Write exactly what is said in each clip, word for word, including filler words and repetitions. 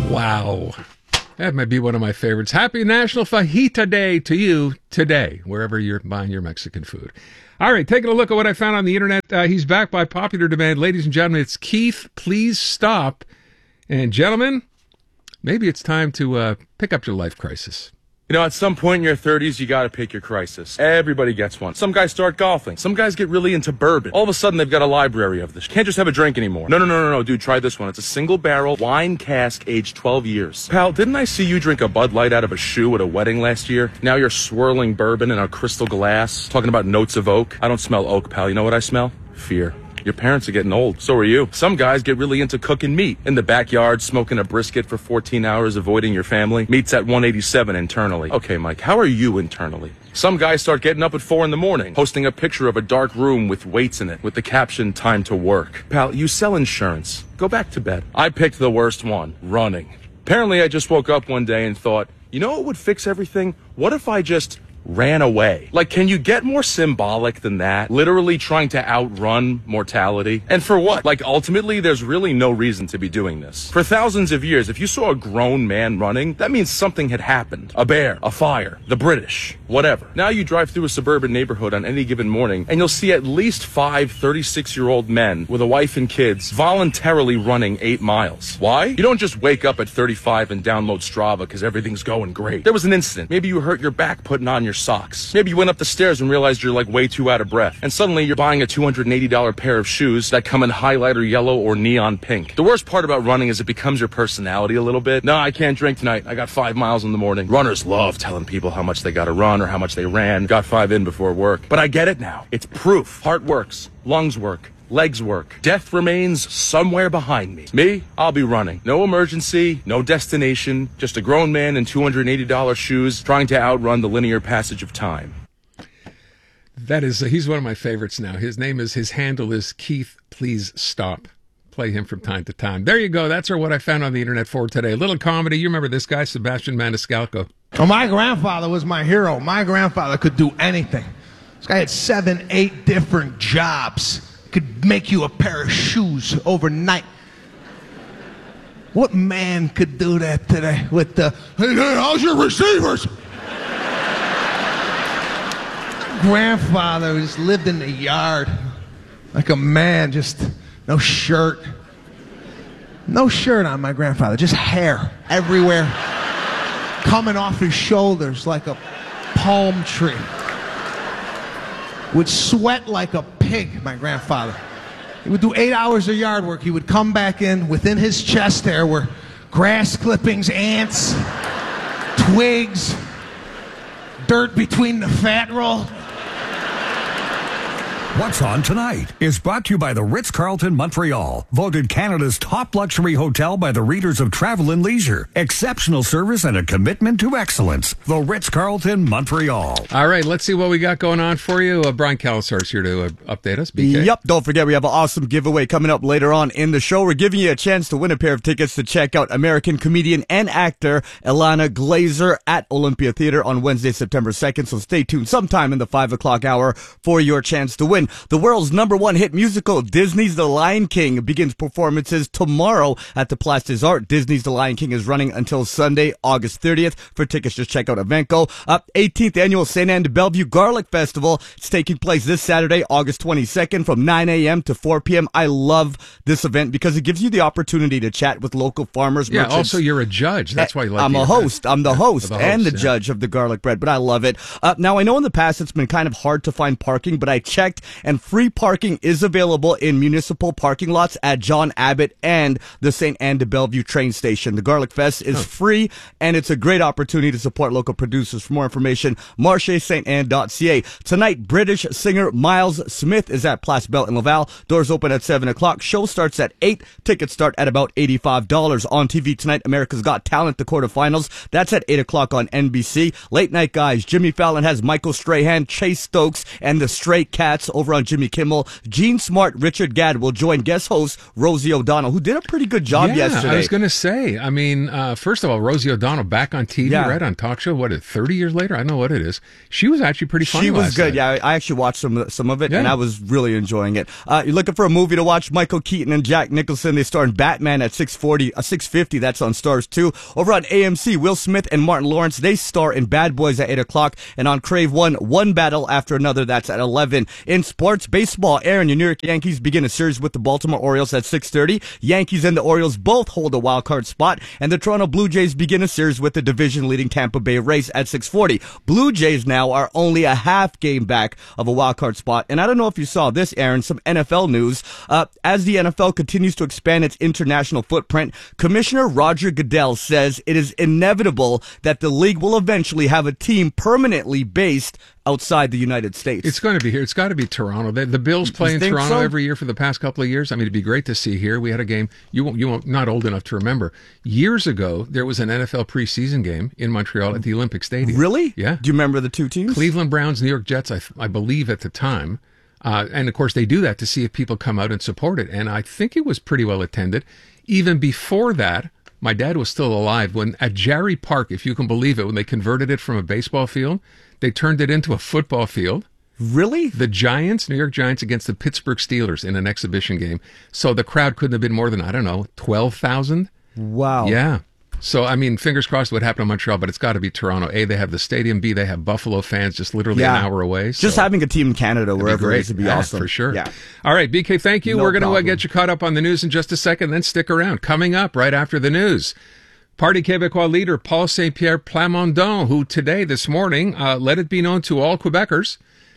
Wow. That might be one of my favorites. Happy National Fajita Day to you today, wherever you're buying your Mexican food. All right, taking a look at what I found on the internet. Uh, he's back by popular demand. Ladies and gentlemen, it's Keith. Please stop. And gentlemen, maybe it's time to uh, pick up your life crisis. You know, at some point in your thirties, you gotta pick your crisis. Everybody gets one. Some guys start golfing. Some guys get really into bourbon. All of a sudden, they've got a library of this. Can't just have a drink anymore. No, no, no, no, no, dude, try this one. It's a single barrel wine cask aged twelve years. Pal, didn't I see you drink a Bud Light out of a shoe at a wedding last year? Now you're swirling bourbon in a crystal glass, talking about notes of oak. I don't smell oak, pal. You know what I smell? Fear. Your parents are getting old. So are you. Some guys get really into cooking meat. In the backyard, smoking a brisket for fourteen hours, avoiding your family. Meat's at one eighty-seven internally. Okay, Mike, how are you internally? Some guys start getting up at four in the morning, posting a picture of a dark room with weights in it, with the caption, time to work. Pal, you sell insurance. Go back to bed. I picked the worst one, running. Apparently, I just woke up one day and thought, you know what would fix everything? What if I just ran away? Like, can you get more symbolic than that? Literally trying to outrun mortality. And for what? Like, ultimately, there's really no reason to be doing this. For thousands of years, if you saw a grown man running, that means something had happened. A bear, a fire, the British, whatever. Now you drive through a suburban neighborhood on any given morning, and you'll see at least five thirty-six-year-old men with a wife and kids voluntarily running eight miles. Why? You don't just wake up at thirty-five and download Strava because everything's going great. There was an incident. Maybe you hurt your back putting on your socks. Maybe you went up the stairs and realized you're like way too out of breath. And suddenly you're buying a two hundred eighty dollars pair of shoes that come in highlighter yellow or neon pink. The worst part about running is it becomes your personality a little bit. No, I can't drink tonight. I got five miles in the morning. Runners love telling people how much they got to run or how much they ran. Got five in before work. But I get it now. It's proof. Heart works. Lungs work. Legs work. Death remains somewhere behind me. Me, I'll be running. No emergency, no destination, just a grown man in two hundred eighty dollars shoes trying to outrun the linear passage of time. That is, uh, he's one of my favorites now. His name is, his handle is Keith. Please stop. Play him from time to time. There you go. That's what I found on the internet for today. A little comedy. You remember this guy, Sebastian Maniscalco. Well, my grandfather was my hero. My grandfather could do anything. This guy had seven, eight different jobs. Could make you a pair of shoes overnight. What man could do that today with the, hey, hey, how's your receivers? Grandfather just lived in the yard like a man, just no shirt. No shirt on my grandfather, just hair everywhere, coming off his shoulders like a palm tree. Would sweat like a pig, my grandfather. He would do eight hours of yard work. He would come back in, within his chest there were grass clippings, ants, twigs, dirt between the fat roll. What's On Tonight is brought to you by the Ritz-Carlton Montreal, voted Canada's top luxury hotel by the readers of Travel and Leisure. Exceptional service and a commitment to excellence. The Ritz-Carlton Montreal. All right, let's see what we got going on for you. Uh, Brian Calasar is here to uh, update us. B K. Yep, don't forget we have an awesome giveaway coming up later on in the show. We're giving you a chance to win a pair of tickets to check out American comedian and actor Ilana Glazer at Olympia Theater on Wednesday, September second. So stay tuned sometime in the five o'clock hour for your chance to win. The world's number one hit musical, Disney's The Lion King, begins performances tomorrow at the Place des Arts. Disney's The Lion King is running until Sunday, August thirtieth. For tickets, just check out Evenco. Uh, eighteenth Annual Saint Anne de Bellevue Garlic Festival. It's taking place this Saturday, August twenty-second from nine a.m. to four p.m. I love this event because it gives you the opportunity to chat with local farmers. Yeah, merchants. Also you're a judge. That's why you like I'm the a event. host. I'm the host, the host and the yeah. judge of the garlic bread, but I love it. Uh, now, I know in the past it's been kind of hard to find parking, but I checked, and free parking is available in municipal parking lots at John Abbott and the Saint Anne de Bellevue train station. The Garlic Fest is oh. free, and it's a great opportunity to support local producers. For more information, marche saint anne dot c a. Tonight, British singer Miles Smith is at Place Belle in Laval. Doors open at seven o'clock. Show starts at eight. Tickets start at about eighty-five dollars. On T V tonight, America's Got Talent, the quarterfinals. That's at eight o'clock on N B C. Late Night Guys, Jimmy Fallon has Michael Strahan, Chase Stokes, and the Stray Cats over on Jimmy Kimmel. Gene Smart, Richard Gadd will join guest host Rosie O'Donnell, who did a pretty good job yeah, yesterday. I was going to say, I mean, uh, first of all, Rosie O'Donnell back on T V, Yeah. right, on talk show, what, thirty years later? I don't know what it is. She was actually pretty funny She was last good. night. Yeah, I actually watched some some of it, Yeah. and I was really enjoying it. Uh, you're looking for a movie to watch? Michael Keaton and Jack Nicholson, they star in Batman at six forty, uh, six fifty. That's on Stars two. Over on A M C, Will Smith and Martin Lawrence, they star in Bad Boys at eight o'clock. And on Crave One, one battle after another. That's at eleven. In sports, baseball, Aaron, your New York Yankees begin a series with the Baltimore Orioles at six thirty. Yankees and the Orioles both hold a wild card spot. And the Toronto Blue Jays begin a series with the division-leading Tampa Bay Rays at six forty. Blue Jays now are only a half game back of a wild card spot. And I don't know if you saw this, Aaron, some N F L news. Uh, as the N F L continues to expand its international footprint, Commissioner Roger Goodell says it is inevitable that the league will eventually have a team permanently based outside the United States. It's going to be here. It's got to be Toronto. The, the Bills play You in think Toronto so? every year for the past couple of years. I mean, it'd be great to see here. We had a game. You won't, you won't, not old enough to remember. Years ago, there was an N F L preseason game in Montreal at the Olympic Stadium. Really? Yeah. Do you remember the two teams? Cleveland Browns, New York Jets, I, I believe at the time. Uh, and of course, they do that to see if people come out and support it. And I think it was pretty well attended. Even before that, my dad was still alive when at Jarry Park, if you can believe it, when they converted it from a baseball field, they turned it into a football field. Really? The Giants, New York Giants against the Pittsburgh Steelers in an exhibition game. So the crowd couldn't have been more than, I don't know, twelve thousand? Wow. Yeah. So, I mean, fingers crossed what happened in Montreal, but it's got to be Toronto. A, they have the stadium. B, they have Buffalo fans just literally Yeah. an hour away. Just so having a team in Canada, it'd be wherever it great. is, would be Yeah, awesome. For sure. Yeah. All right, B K, thank you. No We're going to uh, problem. get you caught up on the news in just a second, then stick around. Coming up right after the news, Parti Québécois leader Paul Saint-Pierre Plamondon, who today, this morning, uh, let it be known to all Quebecers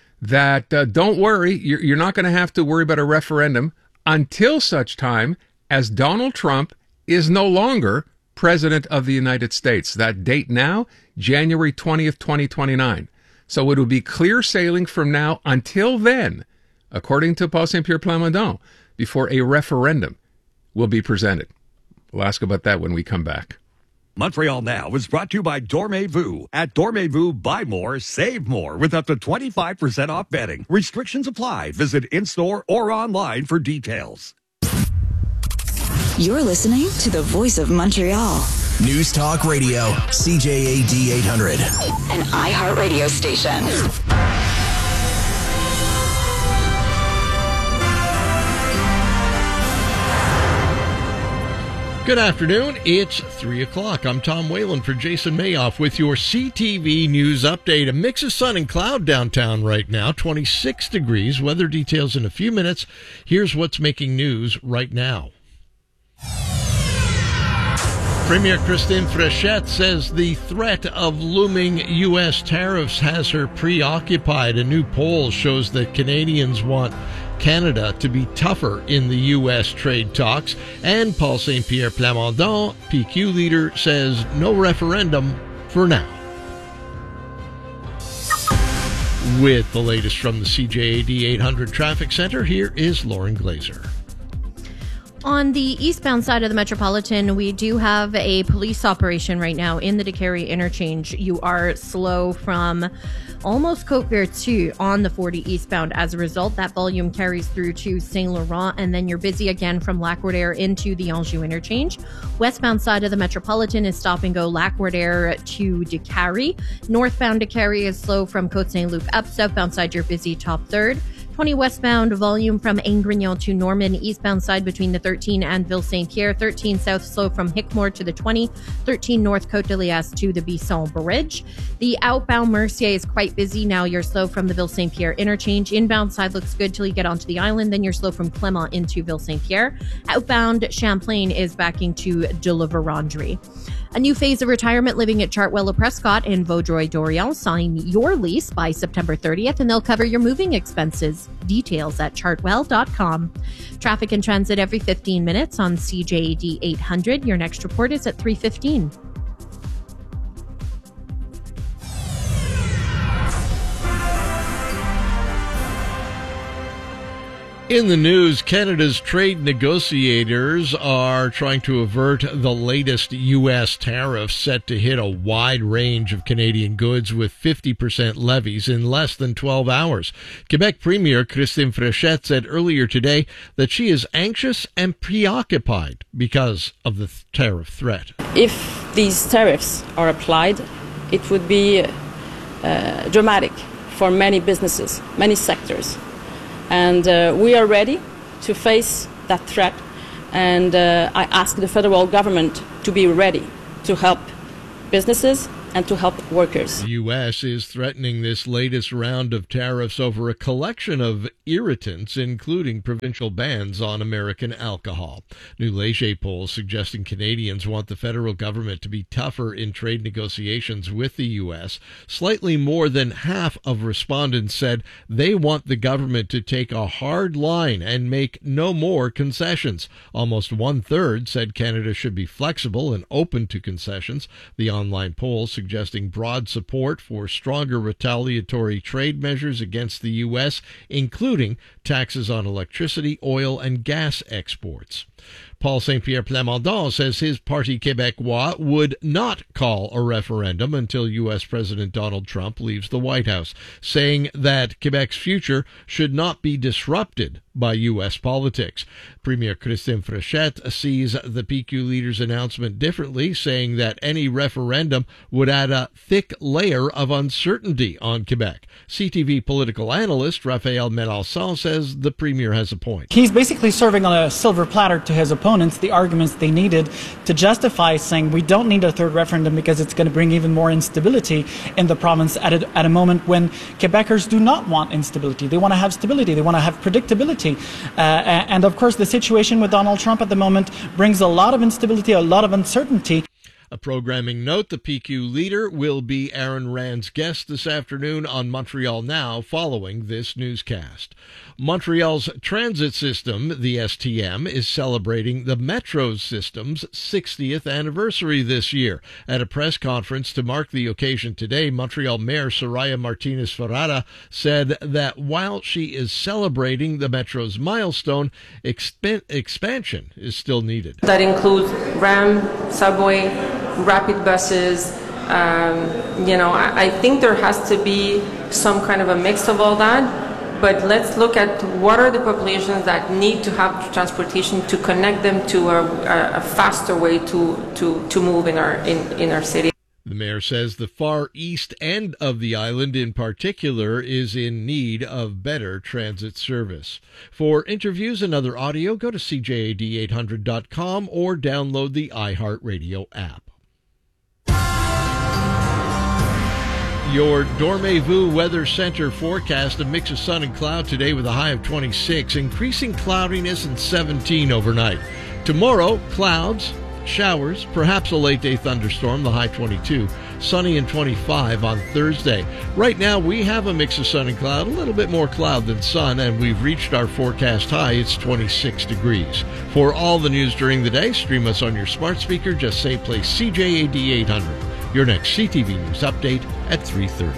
that uh, don't worry, you're, you're not going to have to worry about a referendum until such time as Donald Trump is no longer President of the United States. That date now, January twentieth, twenty twenty-nine. So it will be clear sailing from now until then, according to Paul Saint-Pierre Plamondon, before a referendum will be presented. We'll ask about that when we come back. Montreal Now is brought to you by Dormez-vous. At Dormez-vous, buy more, save more with up to twenty-five percent off bedding. Restrictions apply. Visit in-store or online for details. You're listening to the voice of Montreal. News Talk Radio, C J A D eight hundred. An iHeartRadio station. Good afternoon. It's three o'clock. I'm Tom Whalen for Jason Mayoff with your C T V News Update. A mix of sun and cloud downtown right now, twenty-six degrees. Weather details in a few minutes. Here's what's making news right now. Premier Christine Fréchette says the threat of looming U S tariffs has her preoccupied. A new poll shows that Canadians want Canada to be tougher in the U S trade talks. And Paul Saint-Pierre Plamondon, P Q leader, says no referendum for now. With the latest from the C J A D eight hundred Traffic Center, here is Lauren Glazer. On the eastbound side of the Metropolitan, we do have a police operation right now in the DeCarry interchange. You are slow from almost Côte-Vertu on the forty eastbound. As a result, that volume carries through to Saint Laurent, and then you're busy again from Lac-Roudère into the Anjou interchange. Westbound side of the Metropolitan is stop and go Lac-Roudère to DeCarry. Northbound DeCarry is slow from Côte-Saint-Luc up. Southbound side, you're busy top third. twenty westbound volume from Aingrignon to Norman. Eastbound side between the thirteen and Ville-Saint-Pierre. thirteen south slow from Hickmore to the twenty. thirteen north Côte-de-Liesse to the Bisson Bridge. The outbound Mercier is quite busy. Now you're slow from the Ville-Saint-Pierre interchange. Inbound side looks good till you get onto the island. Then you're slow from Clément into Ville-Saint-Pierre. Outbound Champlain is backing to de la Vérendrye. A new phase of retirement living at Chartwell Prescott in Vaudreuil-Dorion. Sign your lease by September thirtieth and they'll cover your moving expenses. Details at chartwell dot com. Traffic and transit every fifteen minutes on C J A D eight hundred. Your next report is at three fifteen. In the news, Canada's trade negotiators are trying to avert the latest U S tariffs set to hit a wide range of Canadian goods with fifty percent levies in less than twelve hours. Quebec Premier Christine Fréchette said earlier today that she is anxious and preoccupied because of the th- tariff threat. If these tariffs are applied, it would be uh, dramatic for many businesses, many sectors. And uh, we are ready to face that threat. And uh, I ask the federal government to be ready to help businesses and to help workers. The U S is threatening this latest round of tariffs over a collection of irritants, including provincial bans on American alcohol. New Leger polls suggesting Canadians want the federal government to be tougher in trade negotiations with the U S. Slightly more than half of respondents said they want the government to take a hard line and make no more concessions. Almost one-third said Canada should be flexible and open to concessions. The online polls suggesting broad support for stronger retaliatory trade measures against the U S, including taxes on electricity, oil, and gas exports. Paul Saint Pierre Plamondon says his Parti Québécois would not call a referendum until U S President Donald Trump leaves the White House, saying that Quebec's future should not be disrupted by U S politics. Premier Christine Fréchette sees the P Q leader's announcement differently, saying that any referendum would add a thick layer of uncertainty on Quebec. C T V political analyst Raphaël Melançon says the premier has a point. He's basically serving on a silver platter to his opponents the arguments they needed to justify saying we don't need a third referendum because it's going to bring even more instability in the province at a, at a moment when Quebecers do not want instability. They want to have stability. They want to have predictability. Uh, and of course, the situation with Donald Trump at the moment brings a lot of instability, a lot of uncertainty. A programming note, the P Q leader will be Aaron Rand's guest this afternoon on Montreal Now following this newscast. Montreal's transit system, the S T M, is celebrating the Metro system's sixtieth anniversary this year. At a press conference to mark the occasion today, Montreal Mayor Soraya Martinez-Ferrara said that while she is celebrating the Metro's milestone, exp- expansion is still needed. That includes RAM, subway, rapid buses. Um, you know, I, I think there has to be some kind of a mix of all that. But let's look at what are the populations that need to have transportation to connect them to a, a faster way to, to, to move in our in, in our city. The mayor says the far east end of the island in particular is in need of better transit service. For interviews and other audio, go to C J A D eight hundred dot com or download the iHeartRadio app. Your Dormez-vous Weather Center forecast: a mix of sun and cloud today with a high of twenty-six, increasing cloudiness and seventeen overnight. Tomorrow, clouds, showers, perhaps a late-day thunderstorm, the high twenty-two. Sunny and twenty-five on Thursday. Right now, we have a mix of sun and cloud, a little bit more cloud than sun, and we've reached our forecast high. It's twenty-six degrees. For all the news during the day, stream us on your smart speaker. Just say play C J A D eight hundred. Your next C T V News update at three thirty.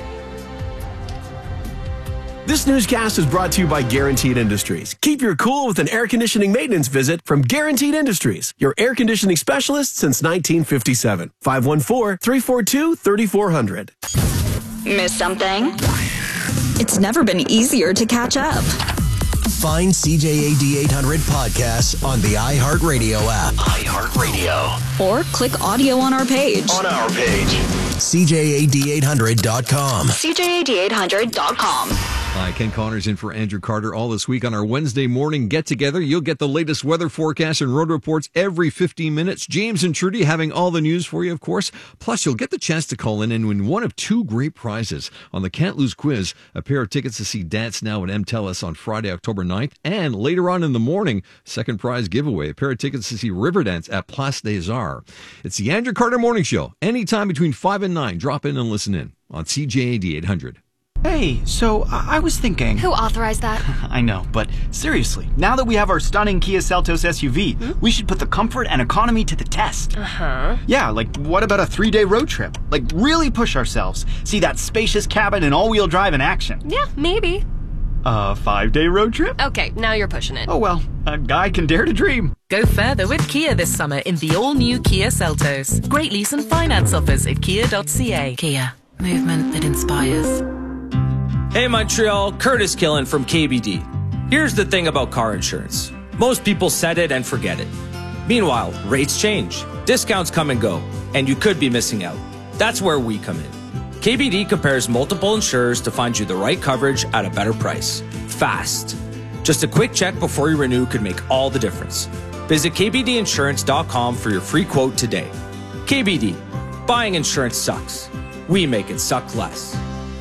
This newscast is brought to you by Guaranteed Industries. Keep your cool with an air conditioning maintenance visit from Guaranteed Industries, your air conditioning specialist since nineteen fifty-seven. five one four, three four two, three four zero zero. Miss something? It's never been easier to catch up. Find C J A D eight hundred podcasts on the iHeartRadio app. iHeartRadio. Or click audio on our page. On our page. C J A D eight hundred dot com. C J A D eight hundred dot com. Hi, Ken Connors in for Andrew Carter all this week on our Wednesday morning get-together. You'll get the latest weather forecasts and road reports every fifteen minutes. James and Trudy having all the news for you, of course. Plus, you'll get the chance to call in and win one of two great prizes on the Can't Lose quiz, a pair of tickets to see Dance Now at M TELUS on Friday, October ninth, and later on in the morning, second prize giveaway, a pair of tickets to see Riverdance at Place des Arts. It's the Andrew Carter Morning Show, anytime between five and nine. Drop in and listen in on C J A D eight hundred. Hey, so I was thinking... Who authorized that? I know, but seriously, now that we have our stunning Kia Seltos S U V, hmm? we should put the comfort and economy to the test. Uh-huh. Yeah, like what about a three-day road trip? Like really push ourselves. See that spacious cabin and all-wheel drive in action. Yeah, maybe. A five-day road trip? Okay, now you're pushing it. Oh well, a guy can dare to dream. Go further with Kia this summer in the all-new Kia Seltos. Great lease and finance offers at kia dot c a. Kia, movement that inspires. Hey Montreal, Curtis Killen from K B D. Here's the thing about car insurance. Most people set it and forget it. Meanwhile, rates change, discounts come and go, and you could be missing out. That's where we come in. K B D compares multiple insurers to find you the right coverage at a better price. Fast. Just a quick check before you renew could make all the difference. Visit k b d insurance dot com for your free quote today. K B D. Buying insurance sucks. We make it suck less.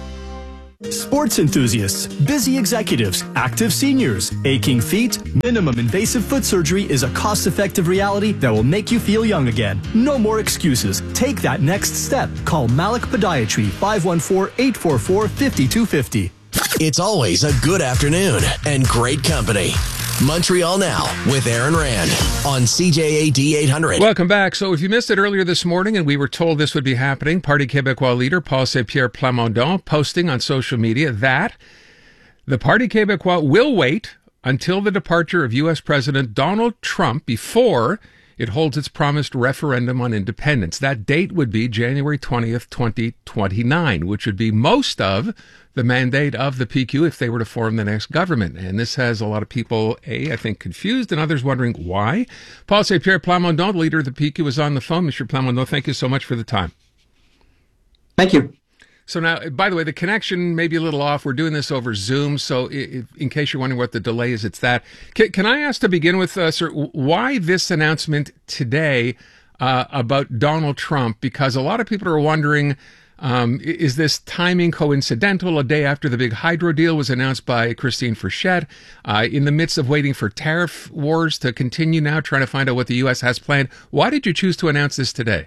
Sports enthusiasts, busy executives, active seniors, aching feet, minimum invasive foot surgery is a cost-effective reality that will make you feel young again. No more excuses. Take that next step. Call Malik Podiatry, five one four, eight four four, five two five zero. It's always a good afternoon and great company. Montreal Now with Aaron Rand on C J A D eight hundred. Welcome back. So if you missed it earlier this morning and we were told this would be happening, Parti Québécois leader Paul Saint-Pierre Plamondon posting on social media that the Parti Québécois will wait until the departure of U S President Donald Trump before it holds its promised referendum on independence. That date would be January twentieth, twenty twenty-nine, which would be most of the mandate of the P Q if they were to form the next government. And this has a lot of people, A, I think, confused, and others wondering why. Paul Saint-Pierre Plamondon, the leader of the P Q, is on the phone. Mister Plamondon, thank you so much for the time. Thank you. So now, by the way, the connection may be a little off. We're doing this over Zoom, so if, in case you're wondering what the delay is, it's that. Can, can I ask to begin with, uh, sir, why this announcement today uh, about Donald Trump? Because a lot of people are wondering, Um, is this timing coincidental? A day after the big hydro deal was announced by Christine Frechette, uh, in the midst of waiting for tariff wars to continue now, trying to find out what the U S has planned. Why did you choose to announce this today?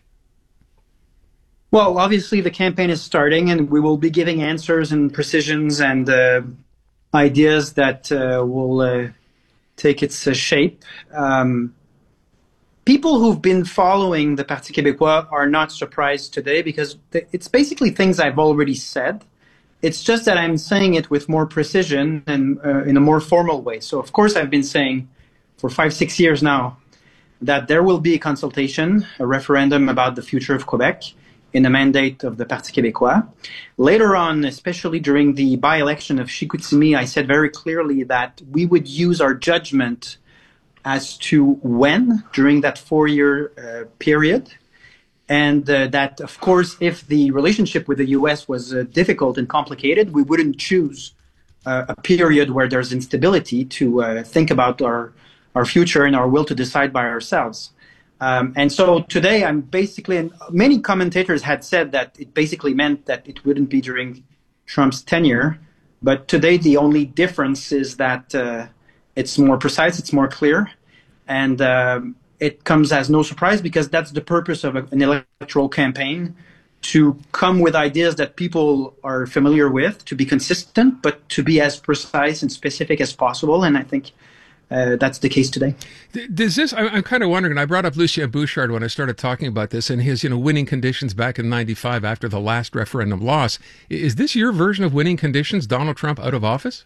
Well, obviously the campaign is starting, and we will be giving answers and precisions and uh, ideas that uh, will uh, take its uh, shape. Um, People who've been following the Parti Québécois are not surprised today because it's basically things I've already said. It's just that I'm saying it with more precision and uh, in a more formal way. So, of course, I've been saying for five, six years now that there will be a consultation, a referendum about the future of Quebec in the mandate of the Parti Québécois. Later on, especially during the by-election of Chicoutimi, I said very clearly that we would use our judgment as to when during that four-year uh, period, and uh, that, of course, if the relationship with the U S was uh, difficult and complicated, we wouldn't choose uh, a period where there's instability to uh, think about our, our future and our will to decide by ourselves. Um, and so today I'm basically, and many commentators had said that it basically meant that it wouldn't be during Trump's tenure, but today the only difference is that uh, it's more precise, it's more clear, and um, it comes as no surprise because that's the purpose of a, an electoral campaign, to come with ideas that people are familiar with, to be consistent, but to be as precise and specific as possible, and I think uh, that's the case today. Does this, I'm kind of wondering, and I brought up Lucien Bouchard when I started talking about this and his, you know, winning conditions back in ninety-five after the last referendum loss. Is this your version of winning conditions, Donald Trump out of office?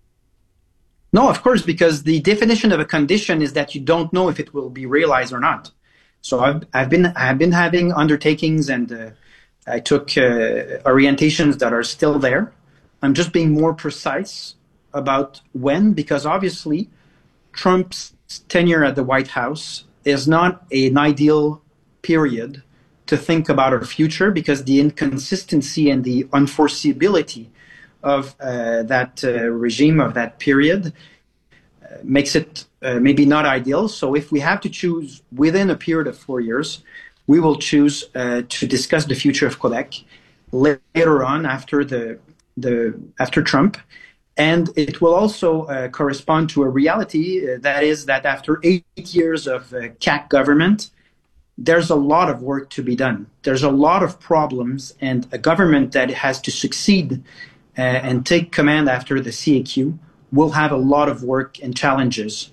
No, of course, because the definition of a condition is that you don't know if it will be realized or not. So I've, I've been I've been having undertakings, and uh, I took uh, orientations that are still there. I'm just being more precise about when, because obviously Trump's tenure at the White House is not an ideal period to think about our future, because the inconsistency and the unforeseeability of uh, that uh, regime, of that period, uh, makes it uh, maybe not ideal. So if we have to choose within a period of four years, we will choose uh, to discuss the future of Quebec later on after the the after Trump. And it will also uh, correspond to a reality, uh, that is that after eight years of uh, C A Q government, there's a lot of work to be done. There's a lot of problems, and a government that has to succeed Uh, and take command after the C A Q will have a lot of work and challenges.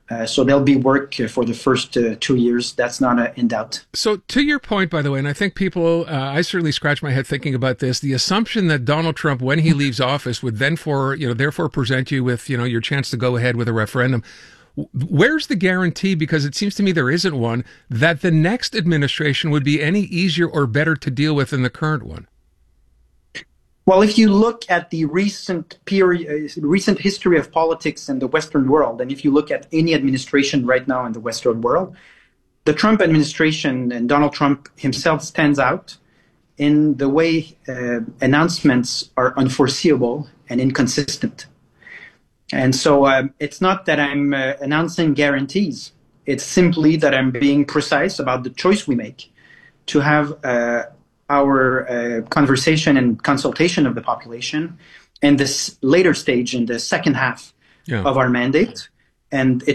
Uh, so there'll be work uh, for the first uh, two years. That's not uh, in doubt. So to your point, by the way, and I think people, uh, I certainly scratch my head thinking about this, the assumption that Donald Trump, when he leaves office, would then for, you know, therefore present you with, you know, your chance to go ahead with a referendum. Where's the guarantee, because it seems to me there isn't one, that the next administration would be any easier or better to deal with than the current one? Well, if you look at the recent period, uh, recent history of politics in the Western world, and if you look at any administration right now in the Western world, the Trump administration and Donald Trump himself stands out in the way uh, announcements are unforeseeable and inconsistent. And so um, it's not that I'm uh, announcing guarantees. It's simply that I'm being precise about the choice we make to have uh, our uh, conversation and consultation of the population in this later stage, in the second half yeah. of our mandate. And it